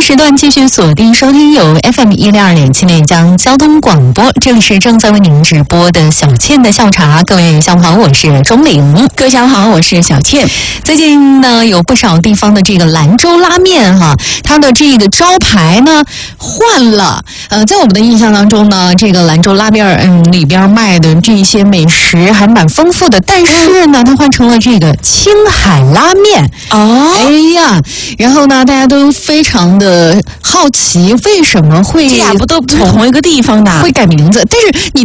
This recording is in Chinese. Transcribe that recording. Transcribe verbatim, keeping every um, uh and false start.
时段继续锁定收听由 F M 一零二点七内江交通广播，这里是正在为您直播的小倩的下午茶。各位下午好，我是钟玲。 各位下午好，我是小倩。 最近呢，有不少地方的这个兰州拉面哈，它的这个招牌呢换了。呃，在我们的印象当中呢，这个兰州拉面嗯里边卖的这些美食还蛮丰富的，但是呢，它换成了这个青海拉面。 哦， 哎呀，然后呢，大家都非常的好奇，为什么会这俩不都不是同一个地方的？ 会改名字？但是你